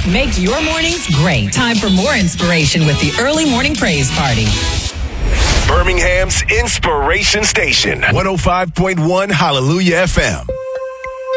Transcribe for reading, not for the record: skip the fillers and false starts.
Make your mornings great. Time for more inspiration with the Early Morning Praise Party. Birmingham's Inspiration Station, 105.1 Hallelujah FM.